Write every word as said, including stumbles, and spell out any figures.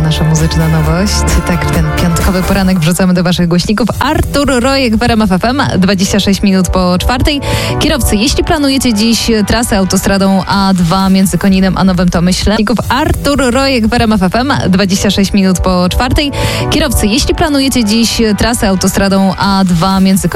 nasza muzyczna nowość. Tak, ten piątkowy poranek wrzucamy do waszych głośników. Artur Rojek w R M F F M, dwadzieścia sześć minut po czwartej. Kierowcy, jeśli planujecie dziś trasę autostradą A dwa między Koninem a Nowym Tomyślem. Artur Rojek w R M F F M, dwadzieścia sześć minut po czwartej. Kierowcy, jeśli planujecie dziś trasę autostradą A dwa między